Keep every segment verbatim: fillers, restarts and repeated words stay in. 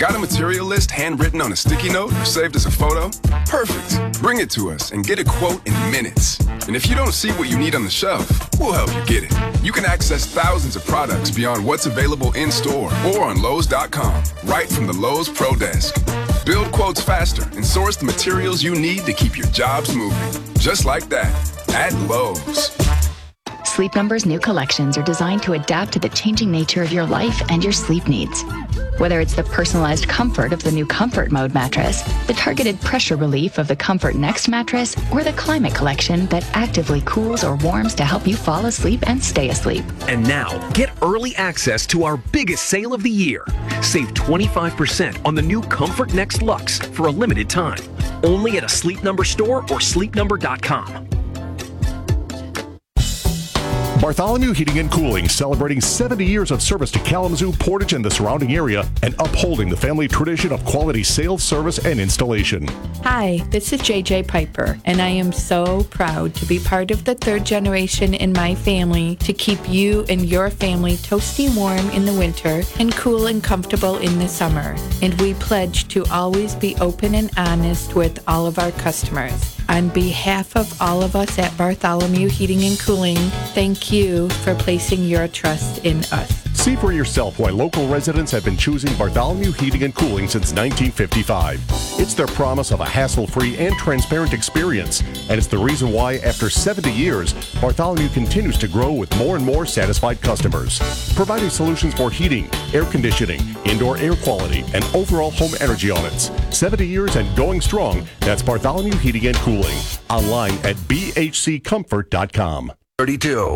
Got a material list handwritten on a sticky note or saved as a photo? Perfect. Bring it to us and get a quote in minutes. And if you don't see what you need on the shelf, we'll help you get it. You can access thousands of products beyond what's available in-store or on Lowe's dot com, right from the Lowe's Pro Desk. Build quotes faster and source the materials you need to keep your jobs moving. Just like that, at Lowe's. Sleep Number's new collections are designed to adapt to the changing nature of your life and your sleep needs. Whether it's the personalized comfort of the new Comfort Mode mattress, the targeted pressure relief of the Comfort Next mattress, or the Climate Collection that actively cools or warms to help you fall asleep and stay asleep. And now, get early access to our biggest sale of the year. Save twenty-five percent on the new Comfort Next Luxe for a limited time. Only at a Sleep Number store or sleep number dot com. Bartholomew Heating and Cooling, celebrating seventy years of service to Kalamazoo, Portage, and the surrounding area, and upholding the family tradition of quality sales, service, and installation. Hi, this is J J Piper, and I am so proud to be part of the third generation in my family to keep you and your family toasty warm in the winter and cool and comfortable in the summer. And we pledge to always be open and honest with all of our customers. On behalf of all of us at Bartholomew Heating and Cooling, thank you for placing your trust in us. See for yourself why local residents have been choosing Bartholomew Heating and Cooling since nineteen fifty-five. It's their promise of a hassle-free and transparent experience, and it's the reason why, after seventy years, Bartholomew continues to grow with more and more satisfied customers. Providing solutions for heating, air conditioning, indoor air quality, and overall home energy audits. seventy years and going strong. That's Bartholomew Heating and Cooling. Online at b h c comfort dot com. thirty-two.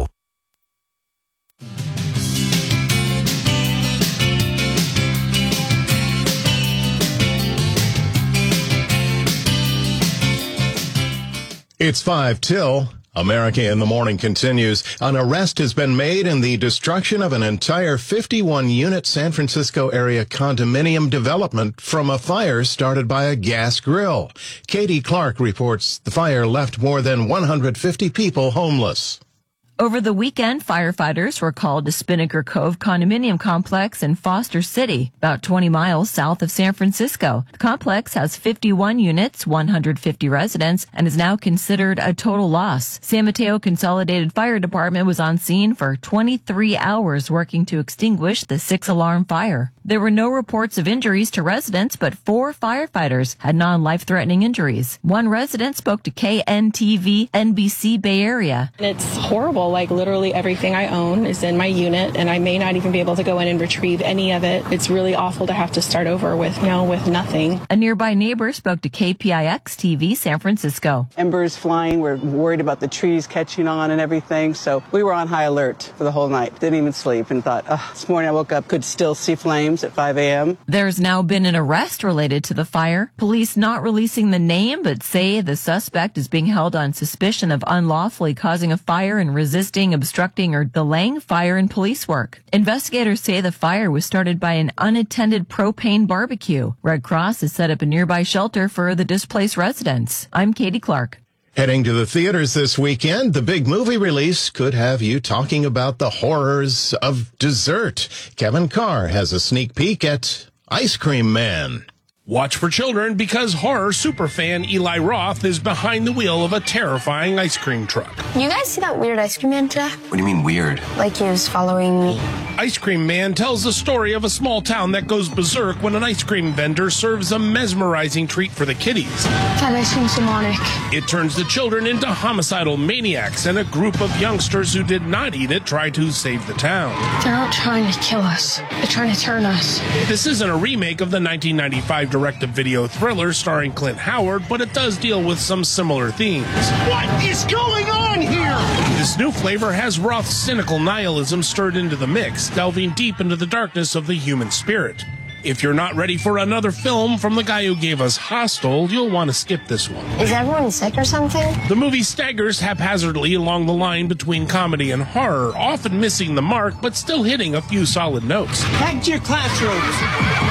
It's five till. America in the Morning continues. An arrest has been made in the destruction of an entire fifty-one unit San Francisco area condominium development from a fire started by a gas grill. Katie Clark reports the fire left more than one hundred fifty people homeless. Over the weekend, firefighters were called to Spinnaker Cove Condominium Complex in Foster City, about twenty miles south of San Francisco. The complex has fifty-one units, one hundred fifty residents, and is now considered a total loss. San Mateo Consolidated Fire Department was on scene for twenty-three hours working to extinguish the six-alarm fire. There were no reports of injuries to residents, but four firefighters had non-life-threatening injuries. One resident spoke to K N T V N B C Bay Area. It's horrible. Like, literally everything I own is in my unit, and I may not even be able to go in and retrieve any of it. It's really awful to have to start over with, you know, with nothing. A nearby neighbor spoke to K P I X T V San Francisco. Embers flying. We're worried about the trees catching on and everything, so we were on high alert for the whole night. Didn't even sleep and thought, oh, this morning I woke up, could still see flames at five a.m. There's now been an arrest related to the fire. Police not releasing the name, but say the suspect is being held on suspicion of unlawfully causing a fire and resisting obstructing, or delaying fire and police work. Investigators say the fire was started by an unattended propane barbecue. Red Cross has set up a nearby shelter for the displaced residents. I'm Katie Clark. Heading to the theaters this weekend, the big movie release could have you talking about the horrors of dessert. Kevin Carr has a sneak peek at Ice Cream Man. Watch for children because horror superfan Eli Roth is behind the wheel of a terrifying ice cream truck. You guys see that weird ice cream man today? What do you mean weird? Like he was following me. Ice Cream Man tells the story of a small town that goes berserk when an ice cream vendor serves a mesmerizing treat for the kiddies. That ice cream's demonic. It turns the children into homicidal maniacs, and a group of youngsters who did not eat it try to save the town. They're not trying to kill us. They're trying to turn us. This isn't a remake of the nineteen ninety-five direct-to-video thriller starring Clint Howard, but it does deal with some similar themes. What is going on here? This new flavor has Roth's cynical nihilism stirred into the mix, delving deep into the darkness of the human spirit. If you're not ready for another film from the guy who gave us Hostel, you'll want to skip this one. Is everyone sick or something? The movie staggers haphazardly along the line between comedy and horror, often missing the mark, but still hitting a few solid notes. Back to your classrooms.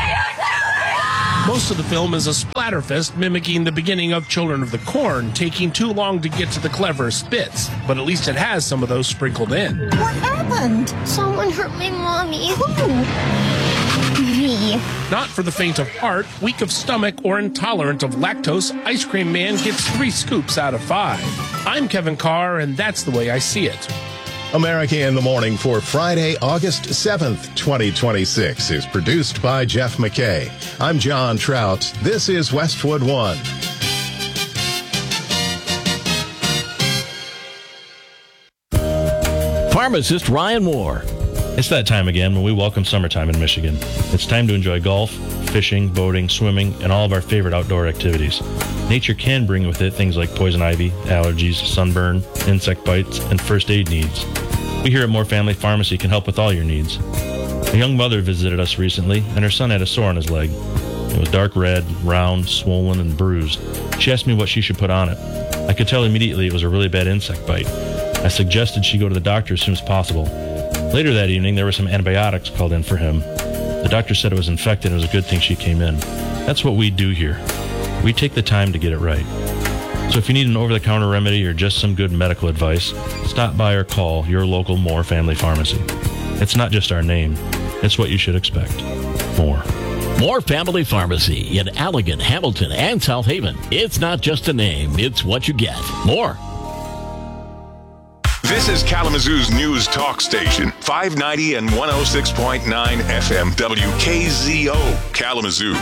Most of the film is a splatterfest mimicking the beginning of Children of the Corn, taking too long to get to the cleverest bits, but at least it has some of those sprinkled in. What happened? Someone hurt my mommy. Who? Me. Not for the faint of heart, weak of stomach, or intolerant of lactose, Ice Cream Man gets three scoops out of five. I'm Kevin Carr, and that's the way I see it. America in the Morning for Friday, August seventh, twenty twenty-six is produced by Jeff McKay. I'm John Trout. This is Westwood One. Pharmacist Ryan Moore. It's that time again when we welcome summertime in Michigan. It's time to enjoy golf, fishing, boating, swimming, and all of our favorite outdoor activities. Nature can bring with it things like poison ivy, allergies, sunburn, insect bites, and first aid needs. We here at Moore Family Pharmacy can help with all your needs. A young mother visited us recently, and her son had a sore on his leg. It was dark red, round, swollen, and bruised. She asked me what she should put on it. I could tell immediately it was a really bad insect bite. I suggested she go to the doctor as soon as possible. Later that evening, there were some antibiotics called in for him. The doctor said it was infected and it was a good thing she came in. That's what we do here. We take the time to get it right. So if you need an over-the-counter remedy or just some good medical advice, stop by or call your local Moore Family Pharmacy. It's not just our name. It's what you should expect. Moore. Moore Family Pharmacy in Allegan, Hamilton, and South Haven. It's not just a name. It's what you get. More. This is Kalamazoo's news talk station, five ninety and one oh six point nine F M W K Z O, Kalamazoo.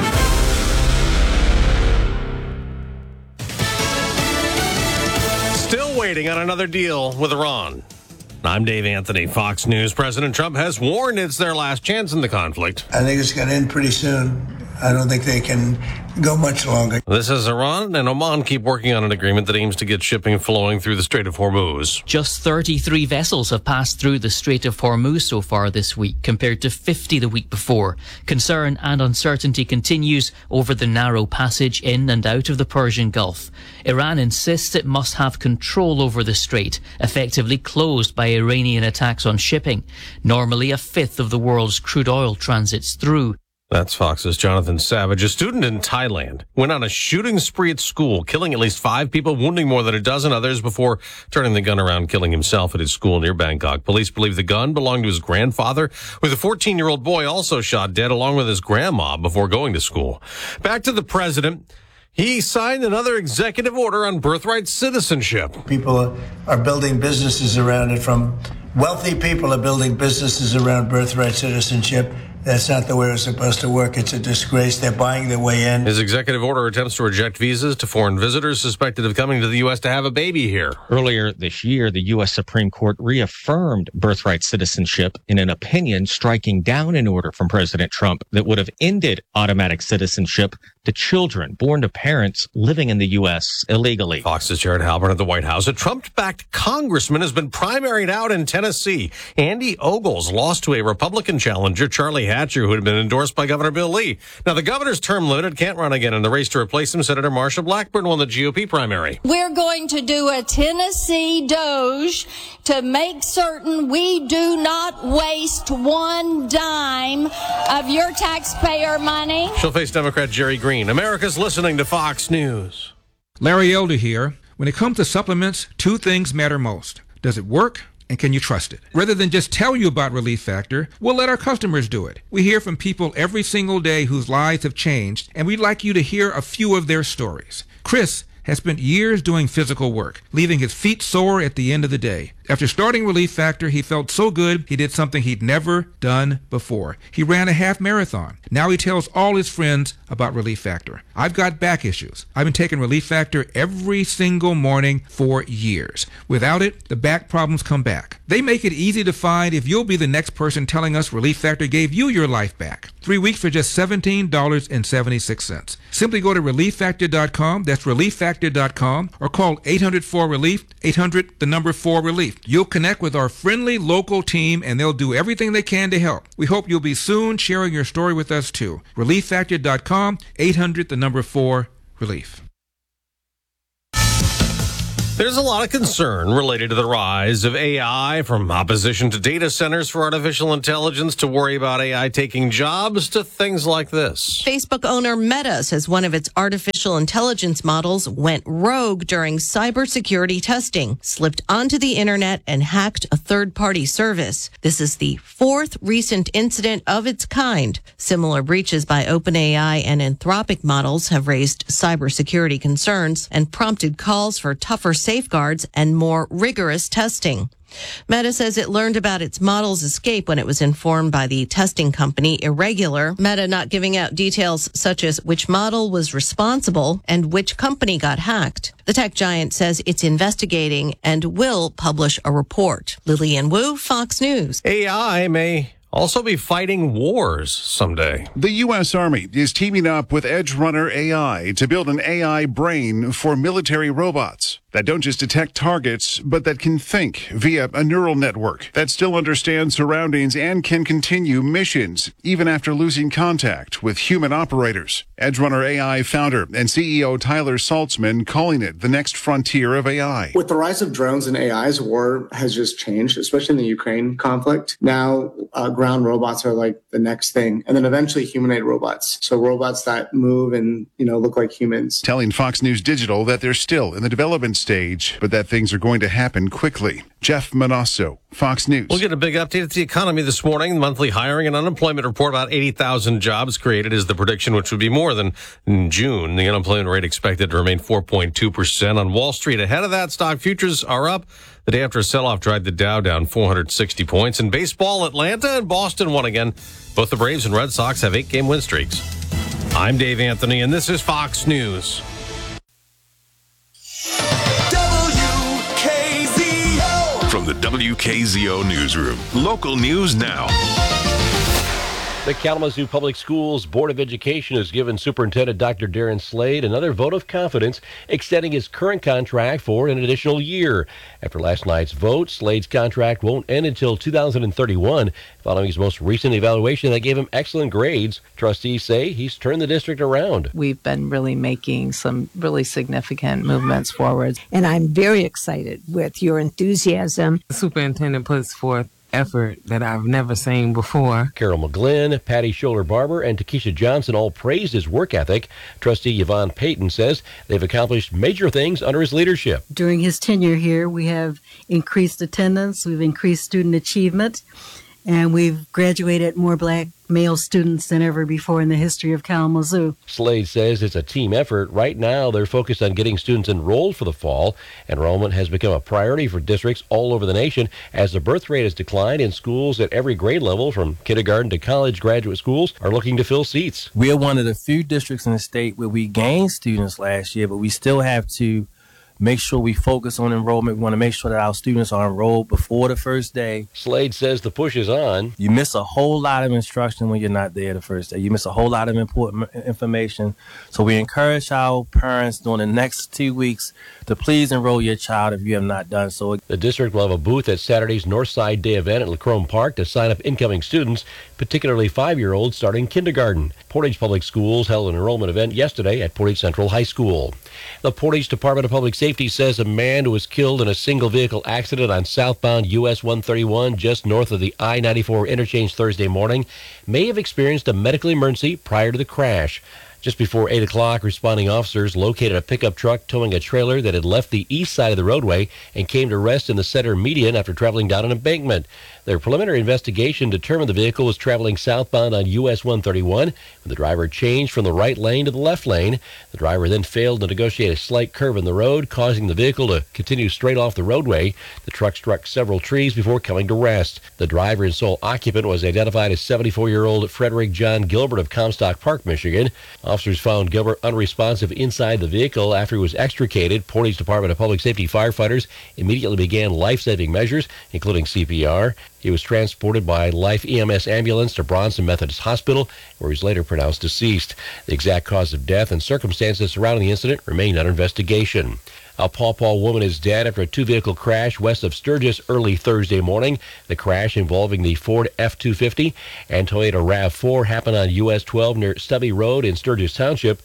Still waiting on another deal with Iran. I'm Dave Anthony, Fox News. President Trump has warned it's their last chance in the conflict. I think it's going to end pretty soon. I don't think they can go much longer. This is Iran and Oman keep working on an agreement that aims to get shipping flowing through the Strait of Hormuz. Just thirty-three vessels have passed through the Strait of Hormuz so far this week, compared to fifty the week before. Concern and uncertainty continues over the narrow passage in and out of the Persian Gulf. Iran insists it must have control over the strait, effectively closed by Iranian attacks on shipping. Normally, a fifth of the world's crude oil transits through. That's Fox's Jonathan Savage. A student in Thailand went on a shooting spree at school, killing at least five people, wounding more than a dozen others before turning the gun around, killing himself at his school near Bangkok. Police believe the gun belonged to his grandfather, with a fourteen-year-old boy also shot dead along with his grandma before going to school. Back to the president. He signed another executive order on birthright citizenship. People are building businesses around it. From wealthy people are building businesses around birthright citizenship. That's not the way it's supposed to work. It's a disgrace. They're buying their way in. His executive order attempts to reject visas to foreign visitors suspected of coming to the U S to have a baby here. Earlier this year, the U S Supreme Court reaffirmed birthright citizenship in an opinion striking down an order from President Trump that would have ended automatic citizenship to children born to parents living in the U S illegally. Fox's Jared Halpern at the White House. A Trump-backed congressman has been primaried out in Tennessee. Andy Ogles lost to a Republican challenger, Charlie Hatcher, who had been endorsed by Governor Bill Lee. Now, the governor's term limited, can't run again in the race to replace him. Senator Marsha Blackburn won the G O P primary. We're going to do a Tennessee Doge to make certain we do not waste one dime of your taxpayer money. She'll face Democrat Jerry Green. America's listening to Fox News. Larry Elder here. When it comes to supplements, two things matter most. Does it work? And can you trust it? Rather than just tell you about Relief Factor, we'll let our customers do it. We hear from people every single day whose lives have changed, and we'd like you to hear a few of their stories. Chris has spent years doing physical work, leaving his feet sore at the end of the day. After starting Relief Factor, he felt so good he did something he'd never done before. He ran a half marathon. Now he tells all his friends about Relief Factor. I've got back issues. I've been taking Relief Factor every single morning for years. Without it, the back problems come back. They make it easy to find if you'll be the next person telling us Relief Factor gave you your life back. Three weeks for just seventeen dollars and seventy-six cents. Simply go to relief factor dot com, that's relief factor dot com, or call eight hundred four relief, eight hundred the number four relief. You'll connect with our friendly local team and they'll do everything they can to help. We hope you'll be soon sharing your story with us too. relief factor dot com, eight hundred the number four relief. There's a lot of concern related to the rise of A I, from opposition to data centers for artificial intelligence to worry about A I taking jobs to things like this. Facebook owner Meta says one of its artificial intelligence models went rogue during cybersecurity testing, slipped onto the internet, and hacked a third-party service. This is the fourth recent incident of its kind. Similar breaches by OpenAI and Anthropic models have raised cybersecurity concerns and prompted calls for tougher safeguards and more rigorous testing. Meta says it learned about its model's escape when it was informed by the testing company Irregular. Meta not giving out details such as which model was responsible and which company got hacked. The tech giant says it's investigating and will publish a report. Lillian Wu, Fox News. A I may also be fighting wars someday. The U S. Army is teaming up with Edge Runner A I to build an A I brain for military robots that don't just detect targets, but that can think via a neural network that still understands surroundings and can continue missions even after losing contact with human operators. Edge Runner A I founder and C E O Tyler Saltzman calling it the next frontier of A I. With the rise of drones and A Is, war has just changed, especially in the Ukraine conflict. Now, uh, ground robots are like the next thing, and then eventually humanoid robots. So robots that move and, you know, look like humans. Telling Fox News Digital that they're still in the development stage, but that things are going to happen quickly. Jeff Manasso, Fox News. We'll get a big update at the economy this morning. The monthly hiring and unemployment report, about eighty thousand jobs created is the prediction, which would be more than in June. The unemployment rate expected to remain four point two percent on Wall Street. Ahead of that, stock futures are up. The day after a sell-off dragged the Dow down four hundred sixty points. In baseball, Atlanta and Boston won again. Both the Braves and Red Sox have eight-game win streaks. I'm Dave Anthony, and this is Fox News. From the W K Z O Newsroom, local news now. The Kalamazoo Public Schools Board of Education has given Superintendent Doctor Darren Slade another vote of confidence, extending his current contract for an additional year. After last night's vote, Slade's contract won't end until two thousand thirty-one, following his most recent evaluation that gave him excellent grades. Trustees say he's turned the district around. We've been really making some really significant movements forward. And I'm very excited with your enthusiasm. The superintendent puts forth effort that I've never seen before. Carol McGlynn, Patty Scholler-Barber, and Takesha Johnson all praised his work ethic. Trustee Yvonne Payton says they've accomplished major things under his leadership. During his tenure here, we have increased attendance, we've increased student achievement, and we've graduated more black male students than ever before in the history of Kalamazoo. Slade says it's a team effort. Right now, they're focused on getting students enrolled for the fall. Enrollment has become a priority for districts all over the nation as the birth rate has declined, and schools at every grade level, from kindergarten to college graduate schools, are looking to fill seats. We're one of the few districts in the state where we gained students last year, but we still have to make sure we focus on enrollment. We want to make sure that our students are enrolled before the first day. Slade says the push is on. You miss a whole lot of instruction when you're not there the first day. You miss a whole lot of important information. So we encourage our parents during the next two weeks to please enroll your child if you have not done so. The district will have a booth at Saturday's Northside Day event at Lacrome Park to sign up incoming students, particularly five-year-olds starting kindergarten. Portage Public Schools held an enrollment event yesterday at Portage Central High School. The Portage Department of Public Safety says a man who was killed in a single-vehicle accident on southbound U S one thirty-one just north of the I ninety-four interchange Thursday morning may have experienced a medical emergency prior to the crash. Just before eight o'clock, responding officers located a pickup truck towing a trailer that had left the east side of the roadway and came to rest in the center median after traveling down an embankment. Their preliminary investigation determined the vehicle was traveling southbound on U S one thirty-one when the driver changed from the right lane to the left lane. The driver then failed to negotiate a slight curve in the road, causing the vehicle to continue straight off the roadway. The truck struck several trees before coming to rest. The driver and sole occupant was identified as seventy-four-year-old Frederick John Gilbert of Comstock Park, Michigan. Officers found Gilbert unresponsive inside the vehicle after he was extricated. Portage Department of Public Safety firefighters immediately began life-saving measures, including C P R. He was transported by Life E M S ambulance to Bronson Methodist Hospital, where he was later pronounced deceased. The exact cause of death and circumstances surrounding the incident remain under investigation. A Paw Paw woman is dead after a two-vehicle crash west of Sturgis early Thursday morning. The crash involving the Ford F two fifty and Toyota RAV four happened on U S twelve near Stubby Road in Sturgis Township.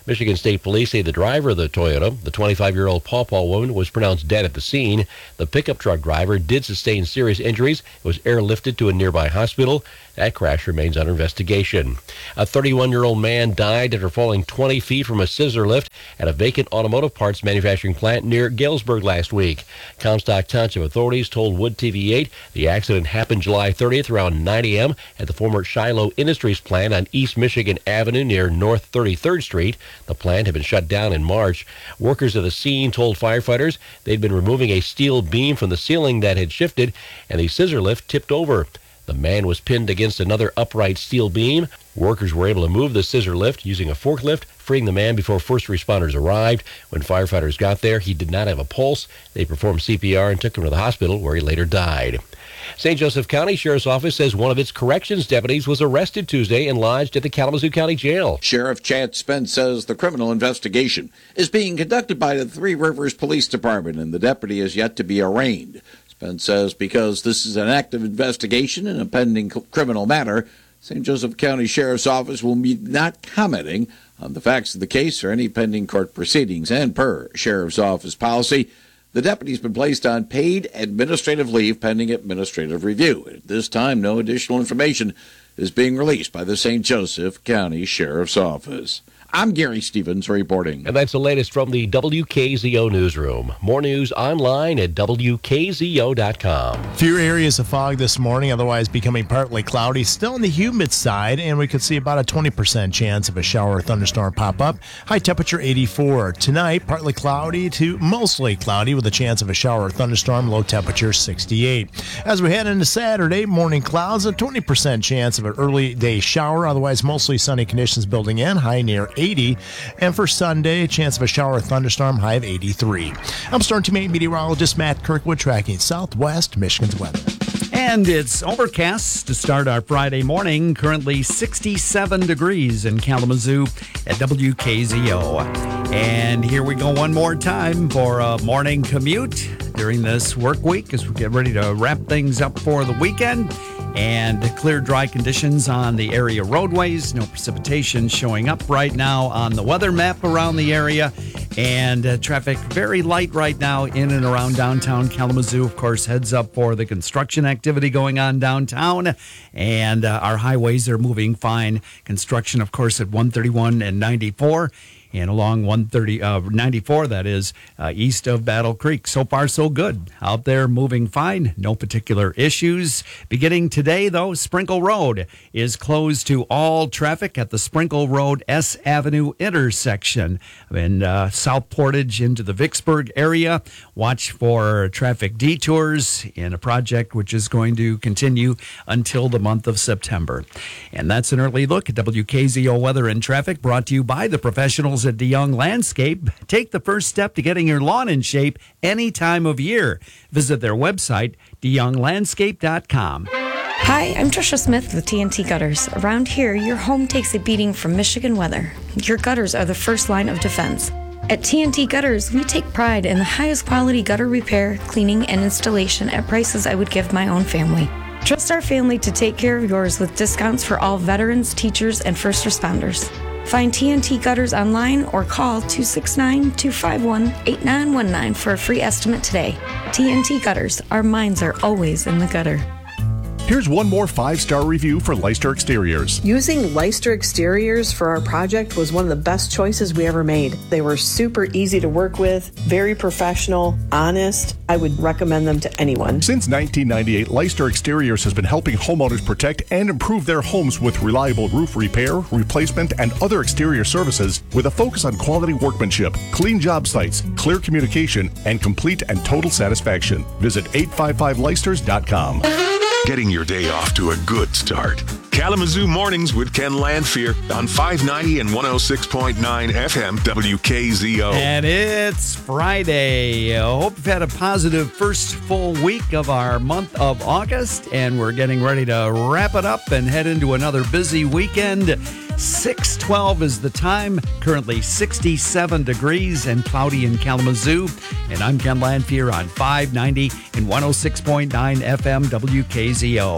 Michigan State Police say the driver of the Toyota, the twenty-five-year-old Paw Paw woman, was pronounced dead at the scene. The pickup truck driver did sustain serious injuries. It was airlifted to a nearby hospital. That crash remains under investigation. A thirty-one-year-old man died after falling twenty feet from a scissor lift at a vacant automotive parts manufacturing plant near Galesburg last week. Comstock Township authorities told Wood T V eight the accident happened July thirtieth around nine a.m. at the former Shiloh Industries plant on East Michigan Avenue near North thirty-third Street. The plant had been shut down in March. Workers at the scene told firefighters they'd been removing a steel beam from the ceiling that had shifted, and the scissor lift tipped over. The man was pinned against another upright steel beam. Workers were able to move the scissor lift using a forklift, freeing the man before first responders arrived. When firefighters got there, he did not have a pulse. They performed C P R and took him to the hospital, where he later died. Saint Joseph County Sheriff's Office says one of its corrections deputies was arrested Tuesday and lodged at the Kalamazoo County Jail. Sheriff Chad Spence says the criminal investigation is being conducted by the Three Rivers Police Department, and the deputy is yet to be arraigned. Spence says because this is an active investigation in a pending criminal matter, Saint Joseph County Sheriff's Office will be not commenting on the facts of the case or any pending court proceedings. And per Sheriff's Office policy, the deputy's been placed on paid administrative leave pending administrative review. At this time, no additional information is being released by the Saint Joseph County Sheriff's Office. I'm Gary Stevens reporting. And that's the latest from the W K Z O newsroom. More news online at W K Z O dot com. Few areas of fog this morning, otherwise becoming partly cloudy. Still on the humid side, and we could see about a twenty percent chance of a shower or thunderstorm pop up. High temperature eighty-four. Tonight, partly cloudy to mostly cloudy with a chance of a shower or thunderstorm. Low temperature sixty-eight. As we head into Saturday, morning clouds, a twenty percent chance of an early day shower. Otherwise, mostly sunny conditions building in. High near eighty. And for Sunday, a chance of a shower or thunderstorm, high of eighty-three. I'm Storm Team eight meteorologist Matt Kirkwood tracking Southwest Michigan's weather. And it's overcast to start our Friday morning. Currently sixty-seven degrees in Kalamazoo at W K Z O. And here we go one more time for a morning commute during this work week as we get ready to wrap things up for the weekend. And clear, dry conditions on the area roadways. No precipitation showing up right now on the weather map around the area. And uh, traffic very light right now in and around downtown Kalamazoo. Of course, heads up for the construction activity going on downtown. And uh, our highways are moving fine. Construction, of course, at one thirty-one and ninety-four. And along one thirty, uh, ninety-four, that is, uh, east of Battle Creek. So far, so good. Out there moving fine. No particular issues. Beginning today, though, Sprinkle Road is closed to all traffic at the Sprinkle Road S Avenue intersection in uh, South Portage into the Vicksburg area. Watch for traffic detours in a project which is going to continue until the month of September. And that's an early look at W K Z O weather and traffic brought to you by the professionals at DeYoung Landscape. Take the first step to getting your lawn in shape any time of year. Visit their website, de young landscape dot com. Hi, I'm Trisha Smith with T N T Gutters. Around here, your home takes a beating from Michigan weather. Your gutters are the first line of defense. At T N T Gutters, we take pride in the highest quality gutter repair, cleaning, and installation at prices I would give my own family. Trust our family to take care of yours with discounts for all veterans, teachers, and first responders. Find T N T Gutters online or call two six nine, two five one, eight nine one nine for a free estimate today. T N T Gutters, our minds are always in the gutter. Here's one more five-star review for Leicester Exteriors. Using Leicester Exteriors for our project was one of the best choices we ever made. They were super easy to work with, very professional, honest. I would recommend them to anyone. Since nineteen ninety-eight, Leicester Exteriors has been helping homeowners protect and improve their homes with reliable roof repair, replacement, and other exterior services with a focus on quality workmanship, clean job sites, clear communication, and complete and total satisfaction. Visit eight five five leicesters dot com. Getting your day off to a good start. Kalamazoo Mornings with Ken Landfear on five ninety and one oh six point nine F M W K Z O. And it's Friday. I hope you've had a positive first full week of our month of August, and we're getting ready to wrap it up and head into another busy weekend. six twelve is the time, currently sixty-seven degrees and cloudy in Kalamazoo. And I'm Ken Landfear on five ninety and one oh six point nine F M W K Z O.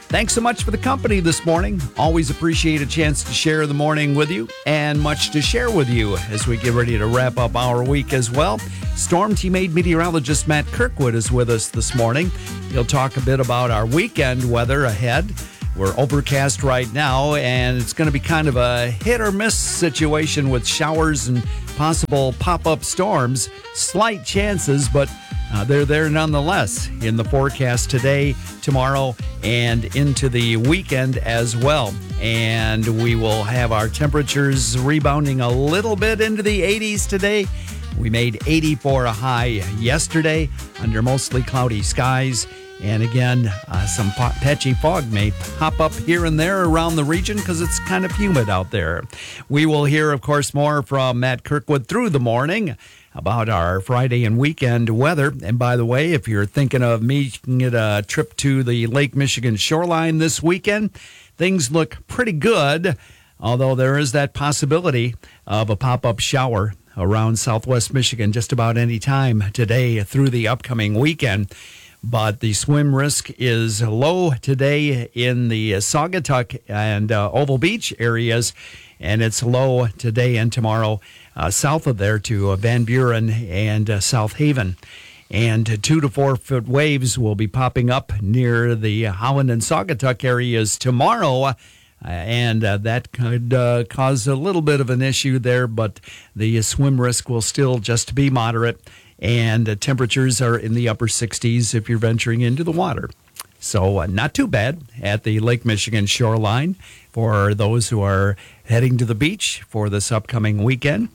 Thanks so much for the company this morning. Always appreciate a chance to share the morning with you, and much to share with you as we get ready to wrap up our week as well. Storm Team-Aid meteorologist Matt Kirkwood is with us this morning. He'll talk a bit about our weekend weather ahead. We're overcast right now, and it's going to be kind of a hit or miss situation with showers and possible pop-up storms. Slight chances, but Uh, they're there nonetheless in the forecast today, tomorrow, and into the weekend as well. And we will have our temperatures rebounding a little bit into the eighties today. We made eighty for a high yesterday under mostly cloudy skies. And again, uh, some po- patchy fog may pop up here and there around the region because it's kind of humid out there. We will hear, of course, more from Matt Kirkwood through the morning about our Friday and weekend weather. And by the way, if you're thinking of making it a trip to the Lake Michigan shoreline this weekend, things look pretty good, although there is that possibility of a pop-up shower around southwest Michigan just about any time today through the upcoming weekend. But the swim risk is low today in the Saugatuck and uh, Oval Beach areas, and it's low today and tomorrow uh, south of there to uh, Van Buren and uh, South Haven. And uh, two to four foot waves will be popping up near the Howland and Saugatuck areas tomorrow. Uh, and uh, that could uh, cause a little bit of an issue there, but the uh, swim risk will still just be moderate. And uh, temperatures are in the upper sixties if you're venturing into the water. So uh, not too bad at the Lake Michigan shoreline for those who are heading to the beach for this upcoming weekend.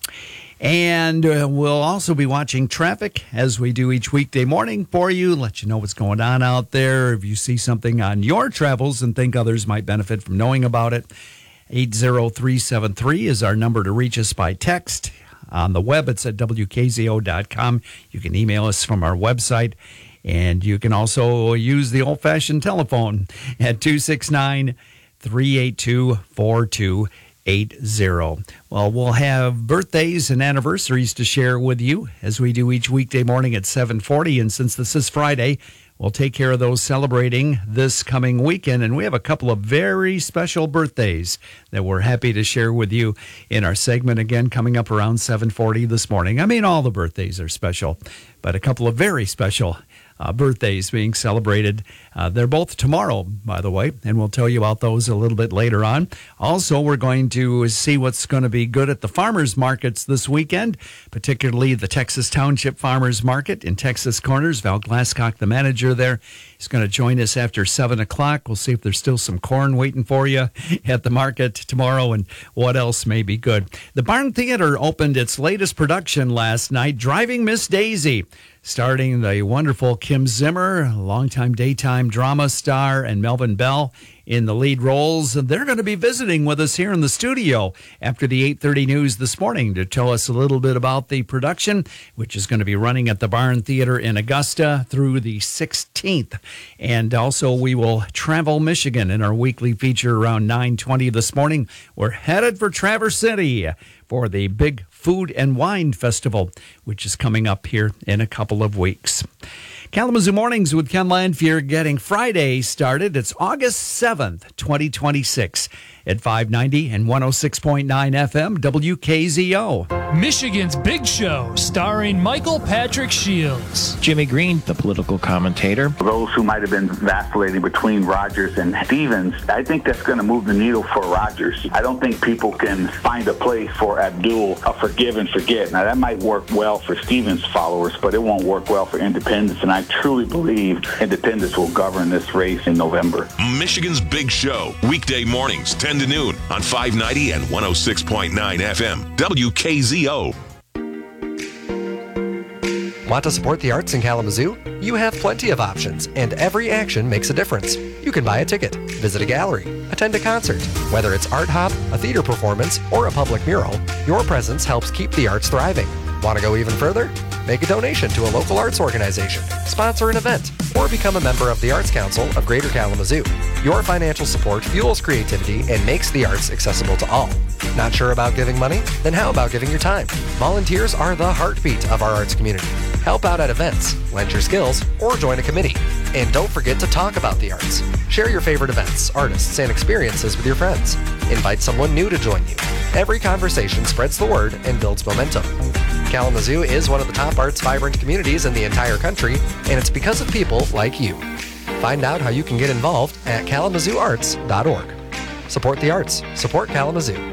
And uh, we'll also be watching traffic as we do each weekday morning for you, let you know what's going on out there. If you see something on your travels and think others might benefit from knowing about it, eight zero three seven three is our number to reach us by text. On the web, it's at W K Z O dot com. You can email us from our website, and you can also use the old-fashioned telephone at two six nine, three eight two, four two eight zero. Well, we'll have birthdays and anniversaries to share with you as we do each weekday morning at seven forty, and since this is Friday, we'll take care of those celebrating this coming weekend. And we have a couple of very special birthdays that we're happy to share with you in our segment, again, coming up around seven forty this morning. I mean, all the birthdays are special, but a couple of very special uh, birthdays being celebrated. Uh, they're both tomorrow, by the way, and we'll tell you about those a little bit later on. Also, we're going to see what's going to be good at the farmers markets this weekend, particularly the Texas Township Farmers Market in Texas Corners. Val Glasscock, the manager there, is going to join us after seven o'clock. We'll see if there's still some corn waiting for you at the market tomorrow and what else may be good. The Barn Theater opened its latest production last night, Driving Miss Daisy, starring the wonderful Kim Zimmer, longtime daytime drama star, and Melvin Bell in the lead roles. And they're going to be visiting with us here in the studio after the eight thirty news this morning to tell us a little bit about the production, which is going to be running at the Barn Theater in Augusta through the sixteenth. And also we will travel Michigan in our weekly feature around nine twenty this morning. We're headed for Traverse City for the big Food and Wine Festival, which is coming up here in a couple of weeks. Kalamazoo Mornings with Ken Lanfear getting Friday started. It's August seventh, twenty twenty-six at five ninety and one oh six point nine F M W K Z O. Michigan's Big Show, starring Michael Patrick Shields. Jimmy Green, the political commentator. For those who might have been vacillating between Rogers and Stevens, I think that's going to move the needle for Rogers. I don't think people can find a place for Abdul, a forgive and forget. Now, that might work well for Stevens' followers, but it won't work well for independents, and I truly believe independents will govern this race in November. Michigan's Big Show, weekday mornings, ten to noon on five ninety and one oh six point nine F M, W K Z O. Want to support the arts in Kalamazoo? You have plenty of options, and every action makes a difference. You can buy a ticket, visit a gallery, attend a concert. Whether it's art hop, a theater performance, or a public mural, your presence helps keep the arts thriving. Want to go even further? make a donation to a local arts organization, sponsor an event, or become a member of the Arts Council of Greater Kalamazoo. Your financial support fuels creativity and makes the arts accessible to all. Not sure about giving money? Then how about giving your time? Volunteers are the heartbeat of our arts community. Help out at events, lend your skills, or join a committee. And don't forget to talk about the arts. Share your favorite events, artists, and experiences with your friends. Invite someone new to join you. Every conversation spreads the word and builds momentum. Kalamazoo is one of the top arts vibrant communities in the entire country, and it's because of people like you. Find out how you can get involved at kalamazoo arts dot org. Support the arts. Support Kalamazoo.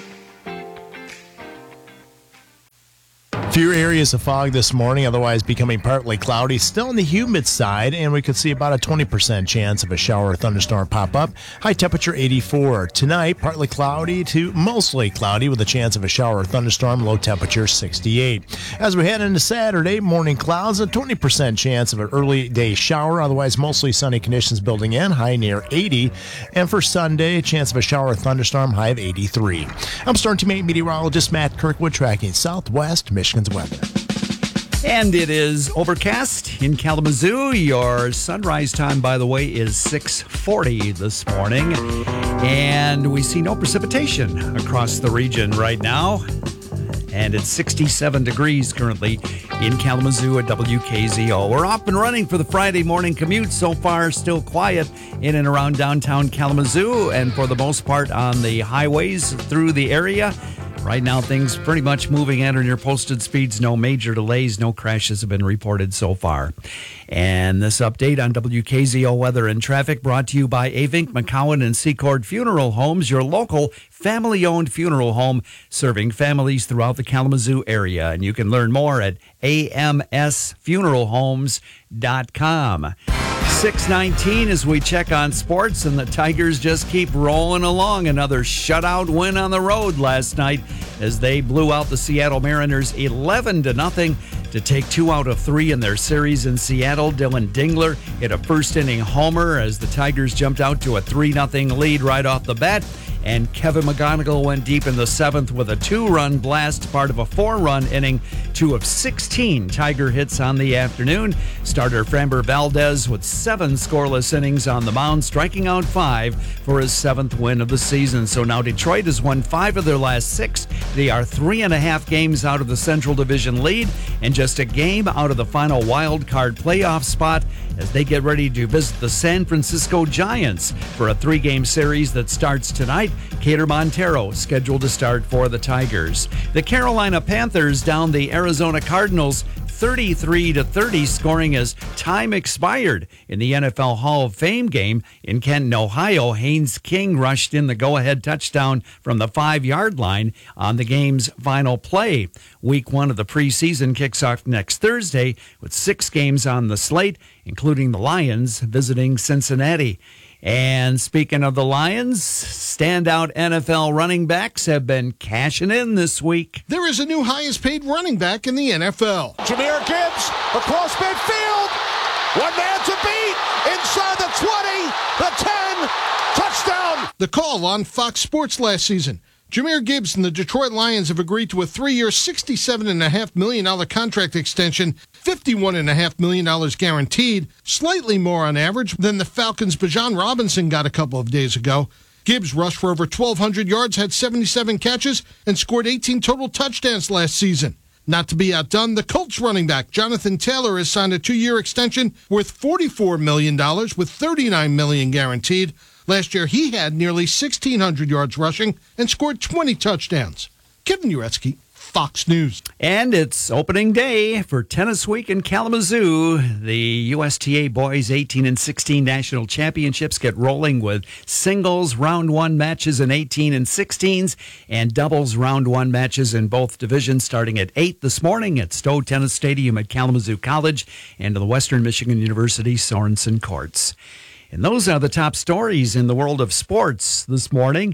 Few areas of fog this morning, otherwise becoming partly cloudy. Still on the humid side, and we could see about a twenty percent chance of a shower or thunderstorm pop up. High temperature eighty-four. Tonight, partly cloudy to mostly cloudy with a chance of a shower or thunderstorm. Low temperature sixty-eight. As we head into Saturday, morning clouds, a twenty percent chance of an early day shower. Otherwise, mostly sunny conditions building in. High near eighty. And for Sunday, chance of a shower or thunderstorm. High of eighty-three. I'm Storm Team eight meteorologist Matt Kirkwood tracking Southwest Michigan's weather. And it is overcast in Kalamazoo. Your sunrise time, by the way, is six forty this morning. And we see no precipitation across the region right now. And it's sixty-seven degrees currently in Kalamazoo at W K Z O. We're up and running for the Friday morning commute. So far, still quiet in and around downtown Kalamazoo, and for the most part on the highways through the area. Right now, things pretty much moving at or near posted speeds. No major delays, no crashes have been reported so far. And this update on W K Z O weather and traffic brought to you by Avink, McCowan, and Secord Funeral Homes, your local family-owned funeral home serving families throughout the Kalamazoo area. And you can learn more at A M S funeral homes dot com. six nineteen as we check on sports, and the Tigers just keep rolling along. Another shutout win on the road last night as they blew out the Seattle Mariners eleven to nothing to take two out of three in their series in Seattle. Dylan Dingler hit a first inning homer as the Tigers jumped out to a three nothing lead right off the bat. And Kevin McGonigal went deep in the seventh with a two-run blast, part of a four-run inning, two of sixteen Tiger hits on the afternoon. Starter Framber Valdez with seven scoreless innings on the mound, striking out five for his seventh win of the season. So now Detroit has won five of their last six. They are three and a half games out of the Central Division lead and just a game out of the final wild card playoff spot as they get ready to visit the San Francisco Giants for a three-game series that starts tonight. Cater Montero scheduled to start for the Tigers. The Carolina Panthers down the Arizona Cardinals thirty-three to thirty, scoring as time expired in the N F L Hall of Fame game in Kenton, Ohio. Haynes King rushed in the go-ahead touchdown from the five-yard line on the game's final play. Week one of the preseason kicks off next Thursday with six games on the slate, including the Lions visiting Cincinnati. And speaking of the Lions, standout N F L running backs have been cashing in this week. There is a new highest paid running back in the N F L. Jahmyr Gibbs across midfield. One man to beat. Inside the twenty, the ten. Touchdown. The call on Fox Sports last season. Jahmyr Gibbs and the Detroit Lions have agreed to a three-year, sixty-seven point five million dollars contract extension, fifty-one point five million dollars guaranteed, slightly more on average than the Falcons' Bijan Robinson got a couple of days ago. Gibbs rushed for over twelve hundred yards, had seventy-seven catches, and scored eighteen total touchdowns last season. Not to be outdone, the Colts running back Jonathan Taylor has signed a two-year extension worth forty-four million dollars with thirty-nine million dollars guaranteed. Last year, he had nearly sixteen hundred yards rushing and scored twenty touchdowns. Kevin Uretsky, Fox News. And it's opening day for Tennis Week in Kalamazoo. The U S T A Boys eighteen and sixteen National Championships get rolling with singles round one matches in eighteen and sixteens and doubles round one matches in both divisions starting at eight this morning at Stowe Tennis Stadium at Kalamazoo College and to the Western Michigan University Sorensen Courts. And those are the top stories in the world of sports this morning.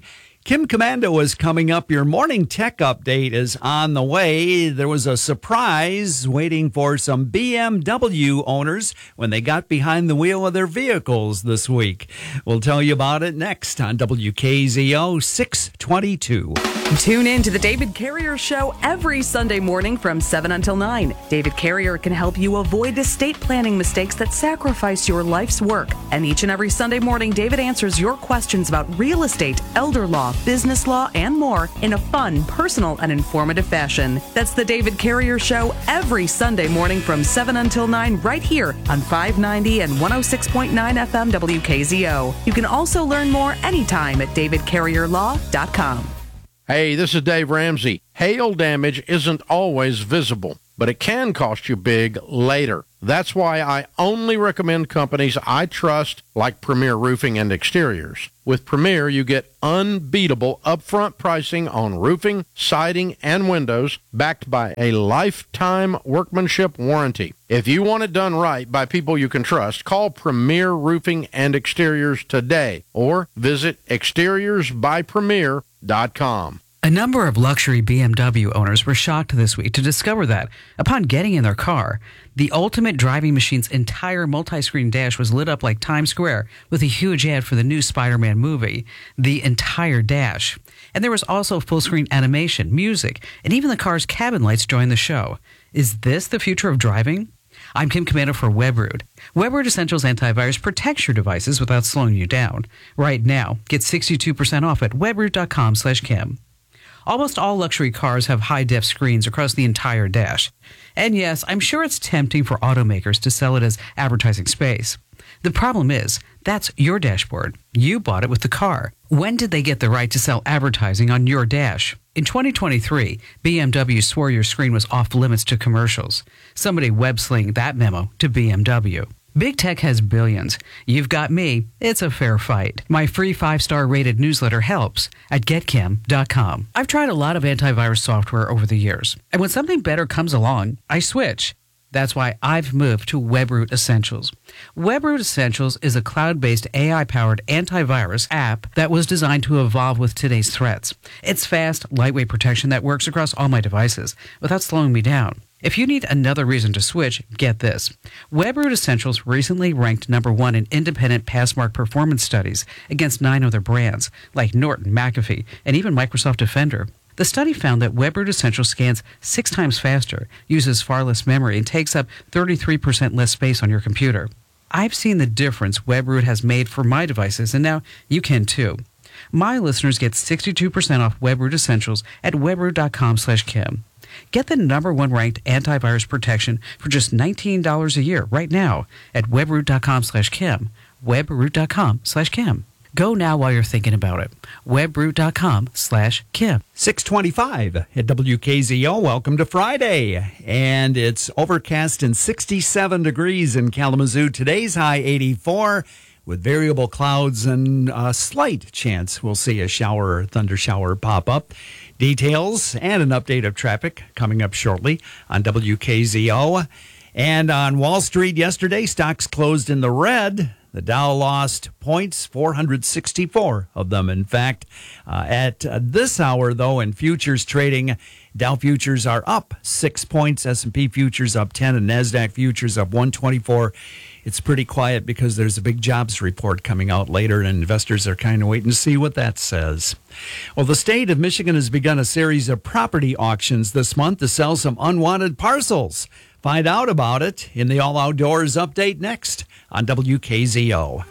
Kim Commando is coming up. Your morning tech update is on the way. There was a surprise waiting for some B M W owners when they got behind the wheel of their vehicles this week. We'll tell you about it next on W K Z O six twenty-two. Tune in to the David Carrier Show every Sunday morning from seven until nine. David Carrier can help you avoid estate planning mistakes that sacrifice your life's work. And each and every Sunday morning, David answers your questions about real estate, elder law, business law, and more in a fun, personal, and informative fashion. That's the David Carrier Show every Sunday morning from seven until nine right here on five ninety and one oh six point nine F M W K Z O. You can also learn more anytime at david carrier law dot com. Hey, this is Dave Ramsey. Hail damage isn't always visible, but it can cost you big later. That's why I only recommend companies I trust, like Premier Roofing and Exteriors. With Premier, you get unbeatable upfront pricing on roofing, siding, and windows, backed by a lifetime workmanship warranty. If you want it done right by people you can trust, call Premier Roofing and Exteriors today, or visit exteriors by premier dot com. A number of luxury B M W owners were shocked this week to discover that, upon getting in their car, the Ultimate Driving Machine's entire multi-screen dash was lit up like Times Square with a huge ad for the new Spider-Man movie. The entire dash. And there was also full-screen animation, music, and even the car's cabin lights joined the show. Is this the future of driving? I'm Kim Commando for WebRoot. WebRoot Essentials Antivirus protects your devices without slowing you down. Right now, get sixty-two percent off at webroot dot com slash Kim. Almost all luxury cars have high-def screens across the entire dash. And yes, I'm sure it's tempting for automakers to sell it as advertising space. The problem is, that's your dashboard. You bought it with the car. When did they get the right to sell advertising on your dash? In twenty twenty-three, B M W swore your screen was off limits to commercials. Somebody web-slinged that memo to B M W. Big Tech has billions. You've got me. It's a fair fight. My free five-star rated newsletter helps at get kim dot com. I've tried a lot of antivirus software over the years, and when something better comes along, I switch. That's why I've moved to WebRoot Essentials. WebRoot Essentials is a cloud-based A I-powered antivirus app that was designed to evolve with today's threats. It's fast, lightweight protection that works across all my devices without slowing me down. If you need another reason to switch, get this. WebRoot Essentials recently ranked number one in independent Passmark performance studies against nine other brands, like Norton, McAfee, and even Microsoft Defender. The study found that WebRoot Essentials scans six times faster, uses far less memory, and takes up thirty-three percent less space on your computer. I've seen the difference WebRoot has made for my devices, and now you can too. My listeners get sixty-two percent off WebRoot Essentials at webroot dot com slash Kim. Get the number one ranked antivirus protection for just nineteen dollars a year right now at webroot dot com slash Kim. webroot dot com slash Kim. Go now while you're thinking about it. webroot dot com slash Kim. six twenty-five at W K Z O. Welcome to Friday. And it's overcast and sixty-seven degrees in Kalamazoo. Today's high eighty-four with variable clouds and a slight chance we'll see a shower or thunder shower pop up. Details and an update of traffic coming up shortly on W K Z O. And on Wall Street yesterday, stocks closed in the red. The Dow lost points, four hundred sixty-four of them, in fact. Uh, at uh, this hour, though, in futures trading, Dow futures are up six points, S and P futures up ten, and NASDAQ futures up one twenty-four. It's pretty quiet because there's a big jobs report coming out later, and investors are kind of waiting to see what that says. Well, the state of Michigan has begun a series of property auctions this month to sell some unwanted parcels. Find out about it in the All Outdoors update next on W K Z O.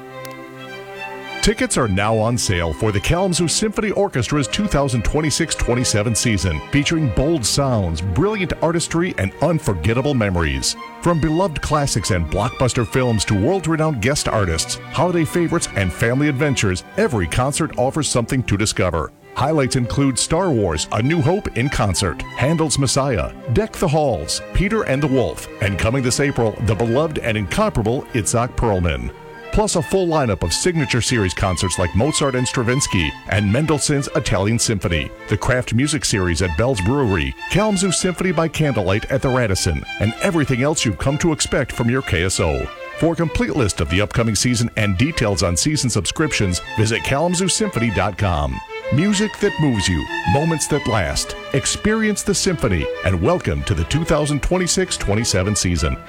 Tickets are now on sale for the Kalamazoo Symphony Orchestra's two thousand twenty-six twenty-seven season, featuring bold sounds, brilliant artistry, and unforgettable memories. From beloved classics and blockbuster films to world-renowned guest artists, holiday favorites, and family adventures, every concert offers something to discover. Highlights include Star Wars: A New Hope in concert, Handel's Messiah, Deck the Halls, Peter and the Wolf, and coming this April, the beloved and incomparable Itzhak Perlman. Plus a full lineup of signature series concerts like Mozart and Stravinsky and Mendelssohn's Italian Symphony, the Craft Music Series at Bell's Brewery, Kalamazoo Symphony by Candlelight at the Radisson, and everything else you've come to expect from your K S O. For a complete list of the upcoming season and details on season subscriptions, visit kalamazoo symphony dot com. Music that moves you, moments that last. Experience the symphony, and welcome to the two thousand twenty-six twenty-seven season.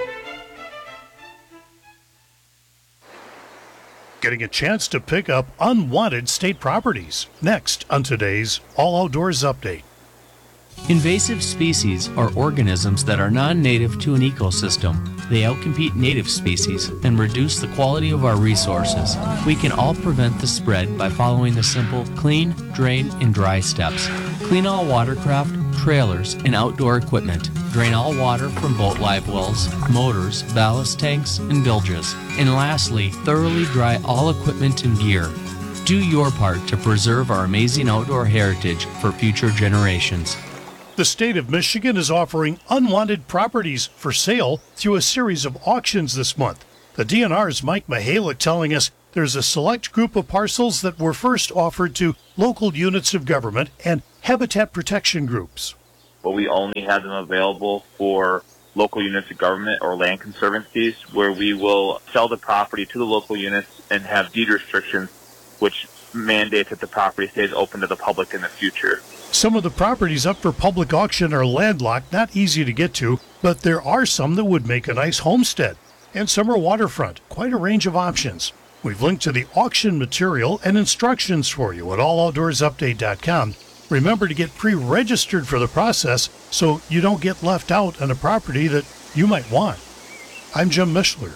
Getting a chance to pick up unwanted state properties. Next on today's All Outdoors Update. Invasive species are organisms that are non-native to an ecosystem. They outcompete native species and reduce the quality of our resources. We can all prevent the spread by following the simple clean, drain, and dry steps. Clean all watercraft, trailers, and outdoor equipment. Drain all water from boat live wells, motors, ballast tanks, and bilges. And lastly, thoroughly dry all equipment and gear. Do your part to preserve our amazing outdoor heritage for future generations. The state of Michigan is offering unwanted properties for sale through a series of auctions this month. The D N R's Mike Mihalik telling us there's a select group of parcels that were first offered to local units of government and habitat protection groups. But we only have them available for local units of government or land conservancies, where we will sell the property to the local units and have deed restrictions, which mandate that the property stays open to the public in the future. Some of the properties up for public auction are landlocked, not easy to get to, but there are some that would make a nice homestead. And some are waterfront, quite a range of options. We've linked to the auction material and instructions for you at all outdoors update dot com. Remember to get pre-registered for the process so you don't get left out on a property that you might want. I'm Jim Mishler.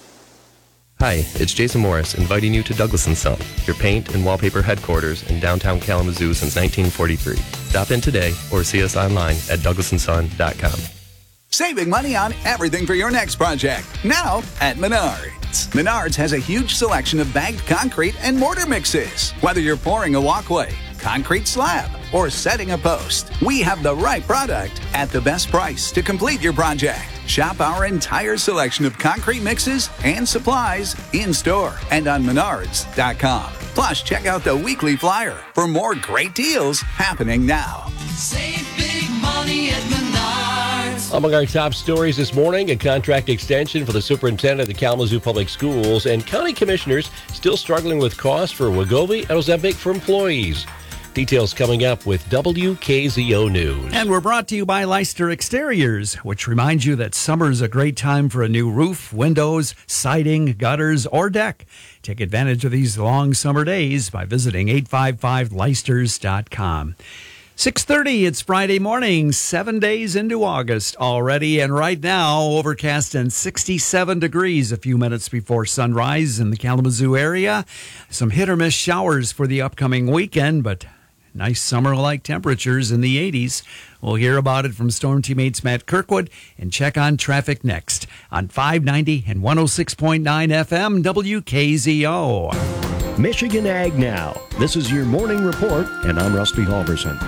Hi, it's Jason Morris inviting you to Douglas and Son, your paint and wallpaper headquarters in downtown Kalamazoo since nineteen forty-three. Stop in today or see us online at douglas and son dot com. Saving money on everything for your next project. Now at Menards. Menards has a huge selection of bagged concrete and mortar mixes. Whether you're pouring a walkway, concrete slab, or setting a post, we have the right product at the best price to complete your project. Shop our entire selection of concrete mixes and supplies in-store and on menards dot com. Plus, check out the weekly flyer for more great deals happening now. Save big money at Menards. Among our top stories this morning, a contract extension for the superintendent of the Kalamazoo Public Schools, and county commissioners still struggling with costs for Wegovy and Ozempic for employees. Details coming up with W K Z O News. And we're brought to you by Leicester Exteriors, which reminds you that summer's a great time for a new roof, windows, siding, gutters, or deck. Take advantage of these long summer days by visiting eight five five leicesters dot com. six thirty, it's Friday morning, seven days into August already, and right now, overcast and sixty-seven degrees a few minutes before sunrise in the Kalamazoo area. Some hit-or-miss showers for the upcoming weekend, but nice summer-like temperatures in the eighties. We'll hear about it from Storm Teammates Matt Kirkwood and check on traffic next on five ninety and one oh six point nine F M W K Z O. Michigan Ag Now. This is your morning report, and I'm Rusty Halverson.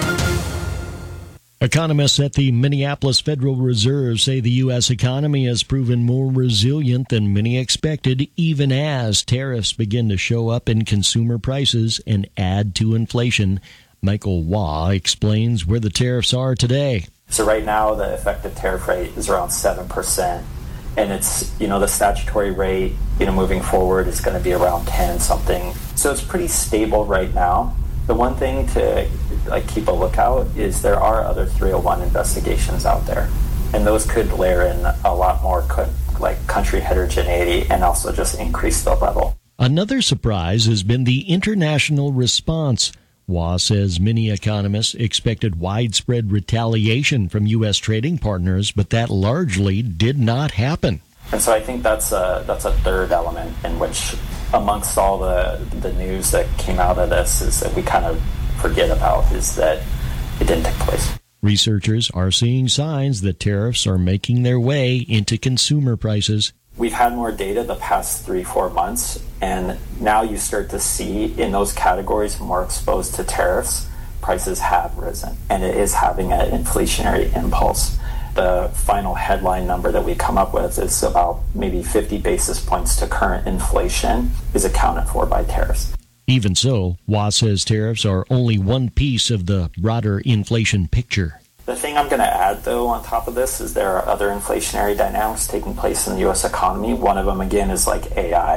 Economists at the Minneapolis Federal Reserve say the U S economy has proven more resilient than many expected, even as tariffs begin to show up in consumer prices and add to inflation. Michael Waugh explains where the tariffs are today. So right now, the effective tariff rate is around seven percent. And it's, you know, the statutory rate, you know, moving forward is going to be around ten something. So it's pretty stable right now. The one thing to like keep a lookout is there are other three oh one investigations out there, and those could layer in a lot more co- like country heterogeneity and also just increase the level. Another surprise has been the international response. Waugh says many economists expected widespread retaliation from U S trading partners, but that largely did not happen. And so I think that's a, that's a third element in which, amongst all the, the news that came out of this, is that we kind of forget about, is that it didn't take place. Researchers are seeing signs that tariffs are making their way into consumer prices. We've had more data the past three, four months, and now you start to see in those categories more exposed to tariffs, prices have risen, and it is having an inflationary impulse. The final headline number that we come up with is about maybe fifty basis points to current inflation is accounted for by tariffs. Even so, Waugh says tariffs are only one piece of the broader inflation picture. The thing I'm going to add, though, on top of this is there are other inflationary dynamics taking place in the U S economy. One of them, again, is like A I.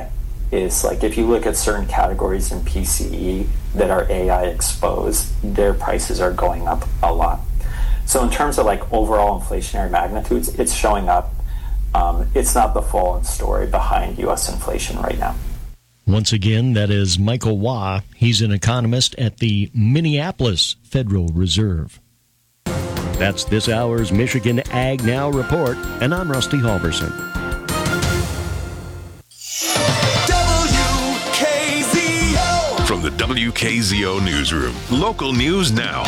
is like if you look at certain categories in P C E that are A I exposed, their prices are going up a lot. So in terms of like overall inflationary magnitudes, it's showing up. Um, it's not the full story behind U S inflation right now. Once again, that is Michael Waugh. He's an economist at the Minneapolis Federal Reserve. That's this hour's Michigan Ag Now report, and I'm Rusty Halverson. W K Z O. From the W K Z O newsroom, local news now.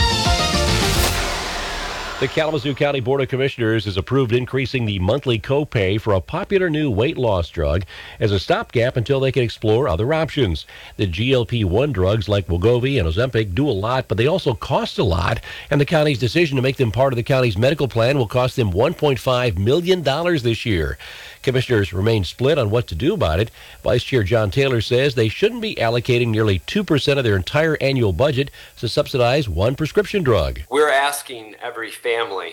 The Kalamazoo County Board of Commissioners has approved increasing the monthly copay for a popular new weight loss drug as a stopgap until they can explore other options. The G L P one drugs like Wegovy and Ozempic do a lot, but they also cost a lot, and the county's decision to make them part of the county's medical plan will cost them one point five million dollars this year. Commissioners remain split on what to do about it. Vice Chair John Taylor says they shouldn't be allocating nearly two percent of their entire annual budget to subsidize one prescription drug. We're asking every family